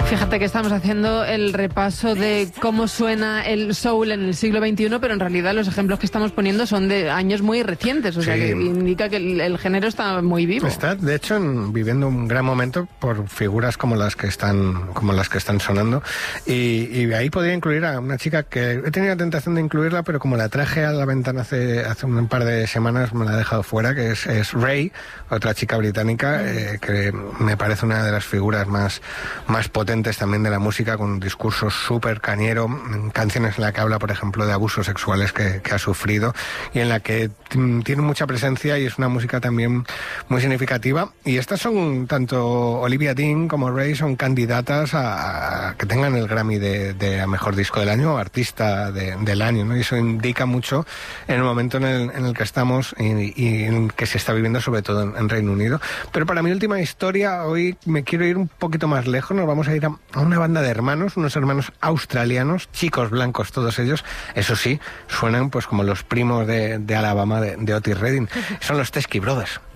Fíjate que estamos haciendo el repaso de cómo suena el soul en el siglo XXI, pero en realidad los ejemplos que estamos poniendo son de años muy recientes, o sea que indica que el género está muy vivo. Está, de hecho, viviendo un gran momento por figuras como las que están sonando, y ahí podría incluir a una chica que he tenido la tentación de incluirla, pero como la traje a la ventana hace un par de semanas me la he dejado fuera, que es Ray, otra chica británica que me parece una de las figuras más potentes también de la música, con un discurso súper cañero, canciones en la que habla, por ejemplo, de abusos sexuales que ha sufrido y en la que tiene mucha presencia, y es una música también muy significativa. Y estas son, tanto Olivia Dean como Ray, son candidatas a que tengan el Grammy de Mejor Disco del Año o Artista del Año, ¿no? Y eso indica mucho en el momento en el que estamos y en el que se está viviendo, sobre todo en Reino Unido. Pero para mi última historia, hoy me quiero ir un poquito más lejos. Nos vamos a ir a una banda de hermanos, unos hermanos australianos, chicos blancos todos ellos, eso sí, suenan pues como los primos de Alabama de Otis Redding. Son los Teskey Brothers.